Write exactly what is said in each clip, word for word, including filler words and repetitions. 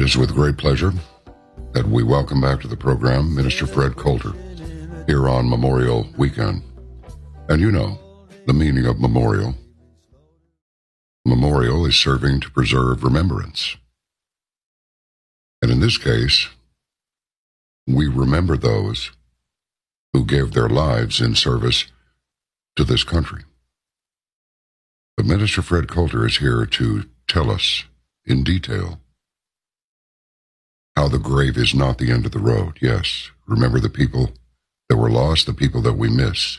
is with great pleasure that we welcome back to the program Minister Fred Coulter here on Memorial Weekend. And you know the meaning of memorial. Memorial is serving to preserve remembrance. And in this case, we remember those who gave their lives in service to this country. But Minister Fred Coulter is here to tell us in detail how the grave is not the end of the road. Yes, remember the people that were lost, the people that we miss.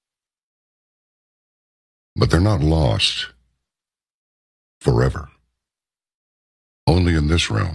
But they're not lost forever. Only in this realm.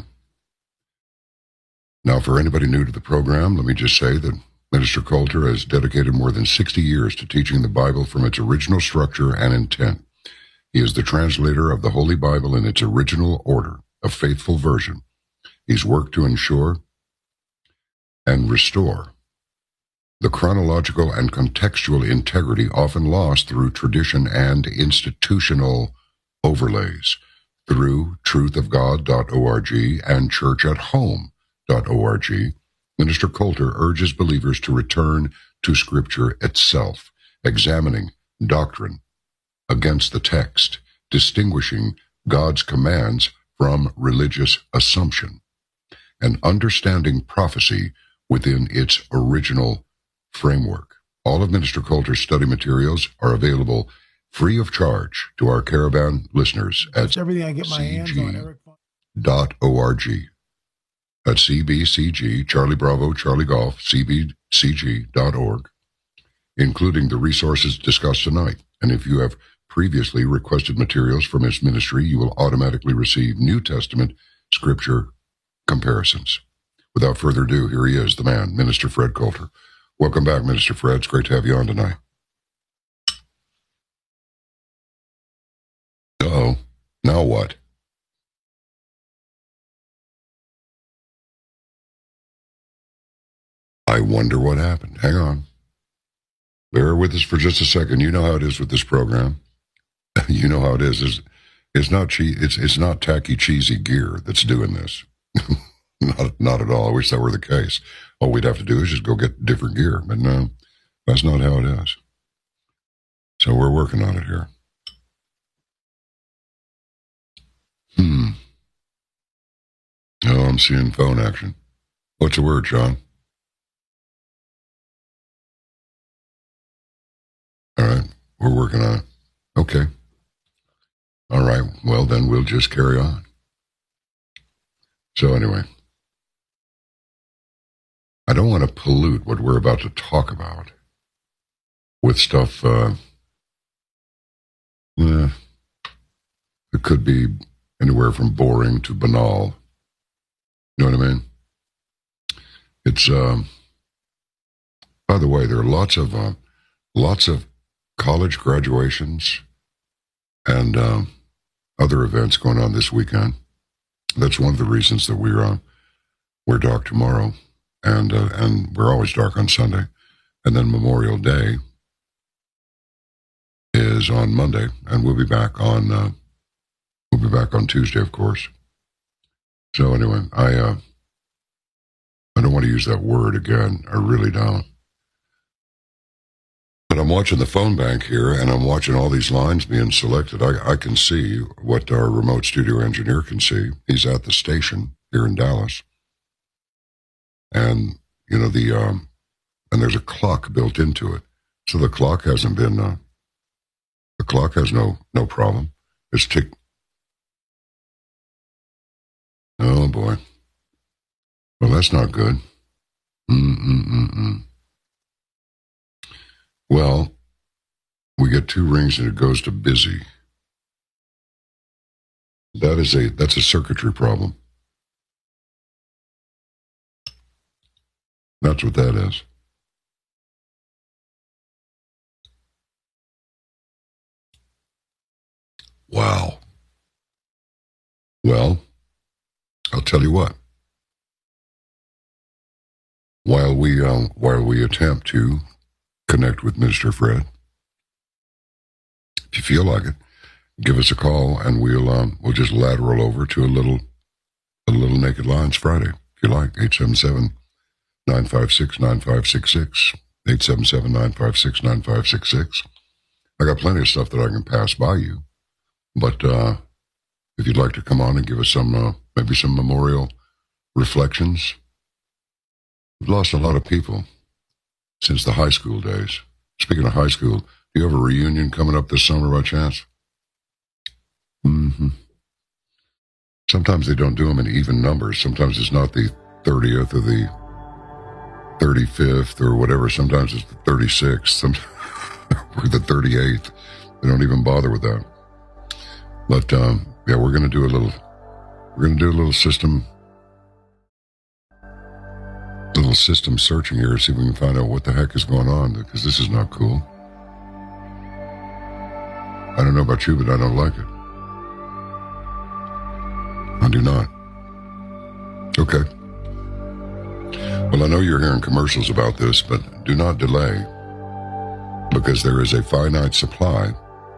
Now, for anybody new to the program, let me just say that Minister Coulter has dedicated more than sixty years to teaching the Bible from its original structure and intent. He is the translator of the Holy Bible in its original order, a faithful version. He's worked to ensure and restore the chronological and contextual integrity often lost through tradition and institutional overlays through truth of god dot org and church at home dot org. Minister Coulter urges believers to return to Scripture itself, examining doctrine against the text, distinguishing God's commands from religious assumption, and understanding prophecy within its original framework. All of Minister Coulter's study materials are available free of charge to our Caravan listeners at everything I get my hands on, Eric. Dot org. At C B C G, Charlie Bravo, Charlie Golf, C B C G dot org, including the resources discussed tonight. And if you have previously requested materials from his ministry, you will automatically receive New Testament scripture comparisons. Without further ado, here he is, the man, Minister Fred Coulter. Welcome back, Minister Fred. It's great to have you on tonight. Uh-oh. Now what? I wonder what happened. Hang on. Bear with us for just a second. You know how it is with this program. You know how it is. It's, it's not che- it's it's not tacky, cheesy gear that's doing this. not not at all. I wish that were the case. All we'd have to do is just go get different gear. But no, that's not how it is. So we're working on it here. Hmm. Oh, I'm seeing phone action. What's the word, John? All right, we're working on it. Okay. All right, well, then we'll just carry on. So anyway, I don't want to pollute what we're about to talk about with stuff uh, eh, it could be anywhere from boring to banal. You know what I mean? It's, uh, by the way, there are lots of, uh, lots of college graduations and um, other events going on this weekend. That's one of the reasons that we're uh, we're dark tomorrow, and uh, and we're always dark on Sunday, and then Memorial Day is on Monday, and we'll be back on uh, we'll be back on Tuesday, of course. So anyway, I uh, I don't want to use that word again. I really don't. But I'm watching the phone bank here, and I'm watching all these lines being selected. I, I can see what our remote studio engineer can see. He's at the station here in Dallas. And, you know, the um, and there's a clock built into it. So the clock hasn't been, uh, the clock has no, no problem. It's tick. Oh, boy. Well, that's not good. Mm-mm-mm-mm. Well, we get two rings and it goes to busy. That is a, that's a circuitry problem. That's what that is. Wow. Well, I'll tell you what. While we, um, while we attempt to connect with Minister Fred, if you feel like it, give us a call and we'll um, we'll just lateral over to a little a little little naked lines Friday, if you like. eight seven seven, nine five six, nine five six six. eight seven seven, nine five six, nine five six six. I got plenty of stuff that I can pass by you. But uh, if you'd like to come on and give us some, uh, maybe some memorial reflections. We've lost a lot of people since the high school days. Speaking of high school, do you have a reunion coming up this summer by chance? Mm-hmm. Sometimes they don't do them in even numbers. Sometimes it's not the thirtieth or the thirty-fifth or whatever. Sometimes it's the thirty-sixth some, or the thirty-eighth. They don't even bother with that. But, um, yeah, we're going to do a little, we're going to do a little system, little system searching here to see if we can find out what the heck is going on, because this is not cool. I don't know about you, but I don't like it. I do not. Okay. Well, I know you're hearing commercials about this, but do not delay, because there is a finite supply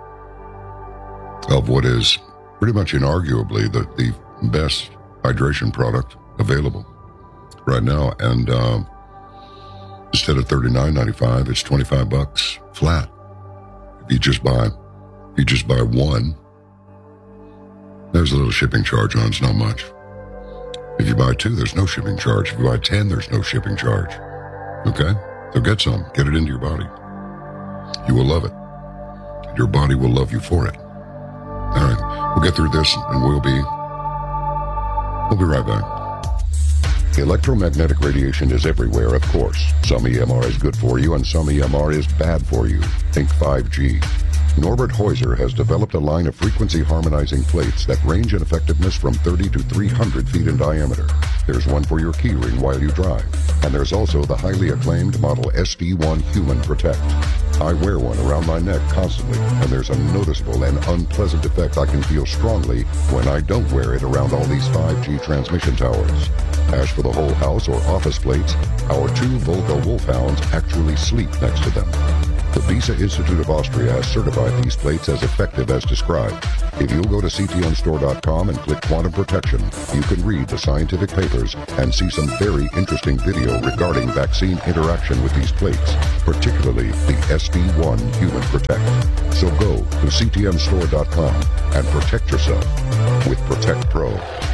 of what is pretty much inarguably the, the best hydration product available right now. And uh, instead of thirty-nine ninety-five, it's twenty-five bucks flat. If you just buy, if you just buy one, there's a little shipping charge on it. It's not much. If you buy two, there's no shipping charge. If you buy ten, there's no shipping charge. Okay? So get some. Get it into your body. You will love it. Your body will love you for it. All right. We'll get through this, and we'll be, we'll be right back. Electromagnetic radiation is everywhere, of course. Some E M R is good for you, and some E M R is bad for you. Think five G. Norbert Heuser has developed a line of frequency harmonizing plates that range in effectiveness from thirty to three hundred feet in diameter. There's one for your keyring while you drive. And there's also the highly acclaimed model S D one Human Protect. I wear one around my neck constantly, and there's a noticeable and unpleasant effect I can feel strongly when I don't wear it around all these five G transmission towers. As for the whole house or office plates, our two Volga Wolfhounds actually sleep next to them. The Visa Institute of Austria has certified these plates as effective as described. If you'll go to C T M store dot com and click Quantum Protection, you can read the scientific papers and see some very interesting video regarding vaccine interaction with these plates, particularly the S D one Human Protect. So go to C T M store dot com and protect yourself with Protect Pro.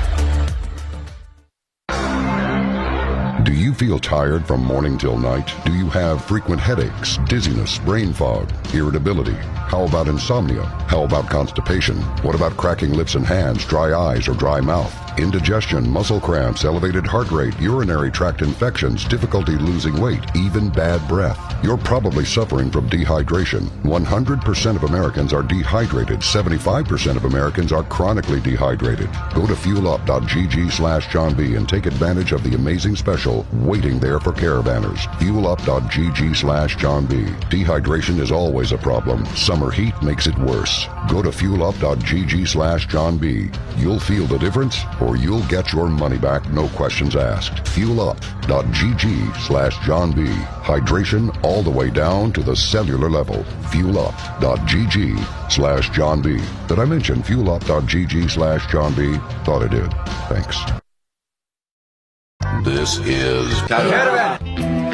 Do you feel tired from morning till night? Do you have frequent headaches, dizziness, brain fog, irritability? How about insomnia? How about constipation? What about cracking lips and hands, dry eyes, or dry mouth? Indigestion, muscle cramps, elevated heart rate, urinary tract infections, difficulty losing weight, even bad breath. You're probably suffering from dehydration. one hundred percent of Americans are dehydrated. seventy-five percent of Americans are chronically dehydrated. Go to fuelup.gg slash John B and take advantage of the amazing special waiting there for caravanners. fuelup.gg slash John B. Dehydration is always a problem. Summer heat makes it worse. Go to fuelup.gg slash John B. You'll feel the difference, or you'll get your money back, no questions asked. fuelup.gg slash John B. Hydration all the way down to the cellular level. fuelup.gg slash John B. Did I mention fuelup.gg slash John B? Thought I did. Thanks. This is Caravan.